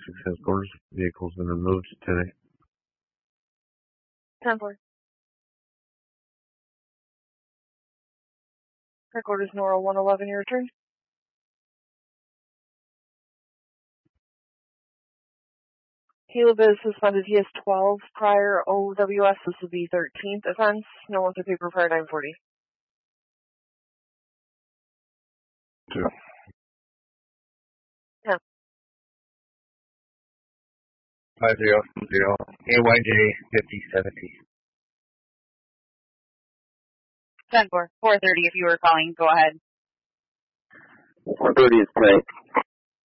headquarters. Vehicle's been removed today. 10-4. Headquarters Nora 111, your return. Caleb is suspended. He has 12 prior OWS. This would be 13th offense. No one's a paper prior 940. 2. 10. 5020 AYJ 5070. 10-4. 430 if you were calling. Go ahead. 430 is play.